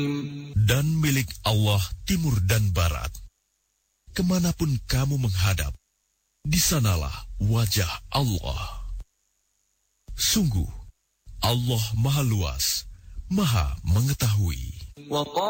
Dan milik Allah timur dan barat. Kemanapun kamu menghadap, di sanalah wajah Allah. Sungguh, Allah Maha Luas, Maha Mengetahui.